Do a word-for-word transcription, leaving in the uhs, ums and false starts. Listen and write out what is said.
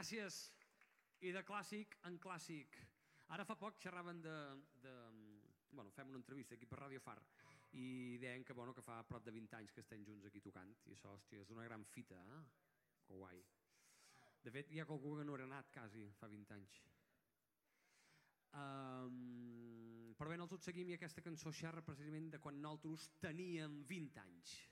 Gràcies. I de clàssic en clàssic. Ara fa poc xerraven de... Bueno, fem una entrevista aquí per Radio Far i deien que fa prop de vint anys que estem junts aquí tocant i això, hòstia, és una gran fita, eh? Que guai. De fet, hi ha qualcú que no era anat quasi fa vint anys. Però bé, nosaltres seguim i aquesta cançó xerra precisament de quan nosaltres teníem vint anys.